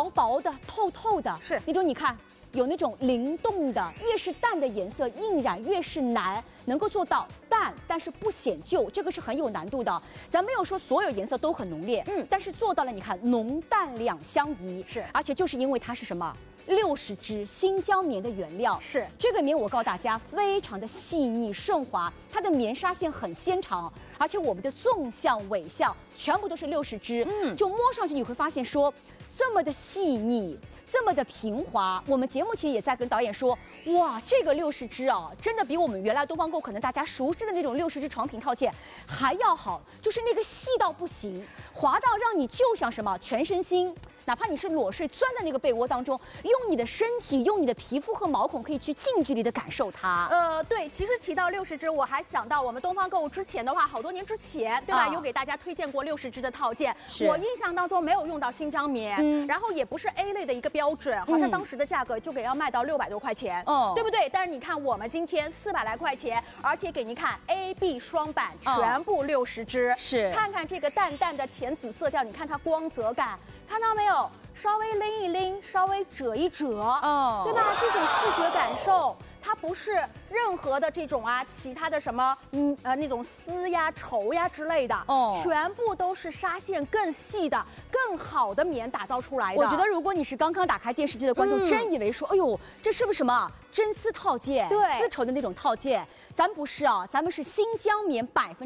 薄薄的、透透的， 是那种你看有那种灵动的，越是淡的颜色印染越是难，能够做到淡但是不显旧，这个是很有难度的。咱没有说所有颜色都很浓烈，但是做到了，你看浓淡两相宜， 是， 而且就是因为它是什么？60支新疆棉的原料， 是这个棉，我告诉大家，非常的细腻顺滑，它的棉纱线很纤长，而且我们的纵向、尾向全部都是60支，就摸上去你会发现说这么的细腻，这么的平滑。我们节目前也在跟导演说，哇，这个60支啊，真的比我们原来东方购可能大家熟知的那种60支床品套件还要好，就是那个细到不行，滑到让你就想什么全身心。哪怕你是裸睡，钻在那个被窝当中，用你的身体、用你的皮肤和毛孔，可以去近距离的感受它。 对，其实提到60支，我还想到我们东方购物之前的话，好多年之前，对吧？有给大家推荐过60支的套件。我印象当中没有用到新疆棉，然后也不是 A 类的一个标准，好像当时的价格就给要卖到600多块钱，对不对？但是你看我们今天400来块钱，而且给您看 A、B 双版，全部60支。 是， 看看这个淡淡的浅紫色调，你看它光泽感。看到没有？稍微拎一拎，稍微折一折，对吧？这种视觉感受，它不是任何的这种其他的什么那种丝呀、绸呀之类的，全部都是纱线更细的、更好的棉打造出来的。 我觉得如果你是刚刚打开电视机的观众，真以为说，哎呦，这是不是什么真丝套件？ 对， 丝绸的那种套件。咱不是啊，咱们是新疆棉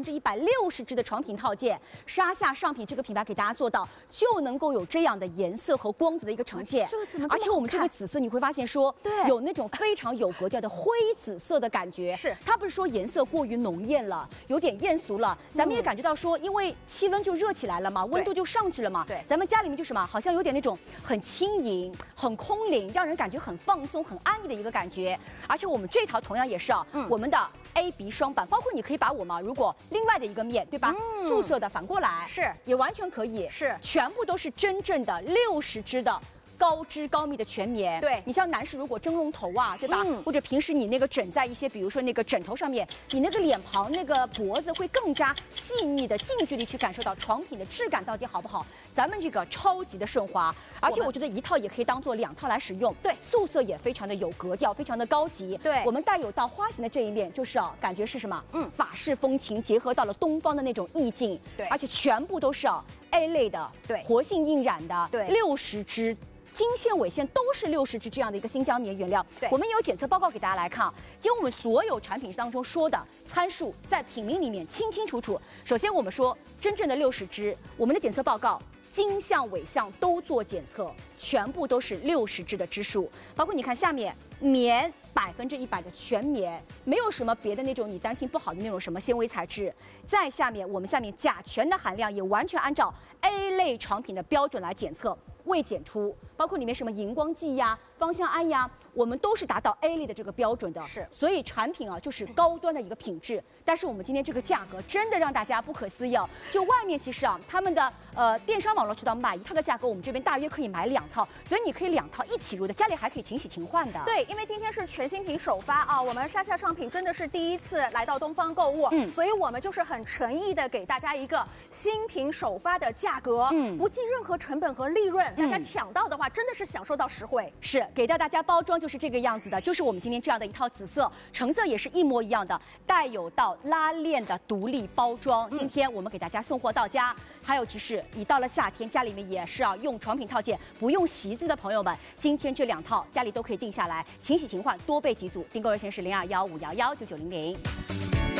160%支的床品套件，纱下上品这个品牌给大家做到，就能够有这样的颜色和光泽的一个呈现。而且我们这个紫色你会发现说，对，有那种非常有格调的灰紫色的感觉。 是， 它不是说颜色过于浓艳了，有点艳俗了，咱们也感觉到说，因为气温就热起来了嘛，温度就上去了嘛。对，咱们家里面就什么，好像有点那种很轻盈、很空灵，让人感觉很放松、很安逸的一个感觉。而且我们这套同样也是我们的A、B 双版，包括你可以把我们如果另外的一个面，对吧？素色的反过来是也完全可以， 是全部都是真正的60支的。高织高密的全棉， 对你像男士如果蒸笼头对吧？或者平时你那个枕在一些，比如说那个枕头上面，你那个脸庞、那个脖子会更加细腻的近距离去感受到床品的质感到底好不好。咱们这个超级的顺滑，而且我觉得一套也可以当做2套来使用。 对， 素色也非常的有格调，非常的高级。 对， 我们带有到花型的这一面，就是感觉是什么？法式风情结合到了东方的那种意境。 对， 而且全部都是A 类的， 对， 活性印染的， 对 ，60支。经线、纬线都是60支这样的一个新疆棉原料。我们有检测报告给大家来看，今天我们所有产品当中说的参数在品名里面清清楚楚。首先我们说真正的60支，我们的检测报告经向、纬向都做检测，全部都是60支的支数。包括你看下面棉100%的全棉，没有什么别的那种你担心不好的那种什么纤维材质。再下面我们下面甲醛的含量也完全按照 A 类床品的标准来检测。未检出，包括里面什么荧光剂呀、芳香胺呀，我们都是达到 A 类的这个标准的。 是， 所以产品就是高端的一个品质。但是我们今天这个价格真的让大家不可思议。就外面其实他们的电商网络渠道买一套的价格，我们这边大约可以买2套，所以你可以2套一起入的，家里还可以勤洗勤换的。 对，因为今天是全新品首发我们纱下上品真的是第一次来到东方购物，所以我们就是很诚意的给大家一个新品首发的价格，不计任何成本和利润。大家抢到的话，真的是享受到实惠。 是给到大家包装就是这个样子的，就是我们今天这样的一套紫色，成色也是一模一样的，带有到拉链的独立包装。今天我们给大家送货到家。还有提示，你到了夏天，家里面也是用床品套件，不用洗衣机的朋友们，今天这2套家里都可以定下来，勤洗勤换，多备几组。订购热线是0215119900。